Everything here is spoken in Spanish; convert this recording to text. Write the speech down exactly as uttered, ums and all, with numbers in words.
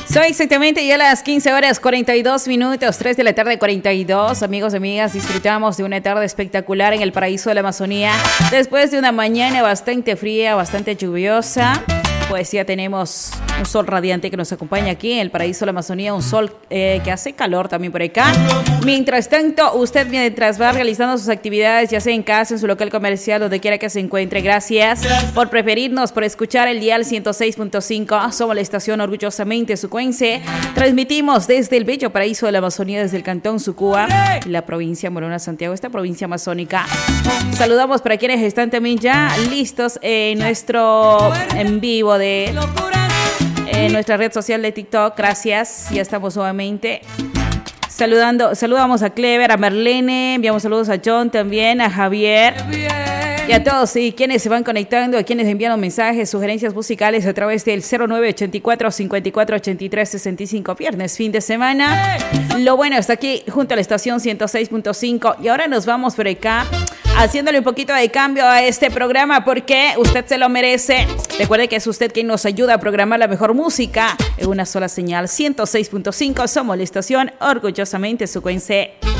Son exactamente ya las quince horas cuarenta y dos minutos, tres de la tarde cuarenta y dos. Amigos y amigas, disfrutamos de una tarde espectacular en el paraíso de la Amazonía. Después de una mañana bastante fría, bastante lluviosa, pues ya tenemos un sol radiante que nos acompaña aquí en el paraíso de la Amazonía, un sol eh, que hace calor también por acá. Mientras tanto, usted mientras va realizando sus actividades, ya sea en casa, en su local comercial, donde quiera que se encuentre, gracias por preferirnos, por escuchar el dial ciento seis punto cinco. Somos la estación orgullosamente sucuense. Transmitimos desde el bello paraíso de la Amazonía, desde el cantón Sucúa, la provincia Morona Santiago, esta provincia amazónica. Saludamos para quienes están también ya listos en nuestro en vivo de en nuestra red social de TikTok. Gracias, ya estamos nuevamente saludando. Saludamos a Clever, a Marlene, enviamos saludos a John también, a Javier y a todos y quienes se van conectando, a quienes envían mensajes, sugerencias musicales a través del cero nueve ocho cuatro, cinco cuatro, ocho tres seis cinco. Viernes, fin de semana. Lo bueno está aquí junto a la estación ciento seis punto cinco y ahora nos vamos por acá haciéndole un poquito de cambio a este programa porque usted se lo merece. Recuerde que es usted quien nos ayuda a programar la mejor música en una sola señal. ciento seis punto cinco, somos la estación orgullosamente sucuense.